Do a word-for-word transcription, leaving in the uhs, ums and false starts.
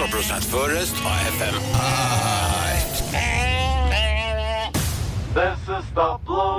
åtta procent förrest på F M. This is the blue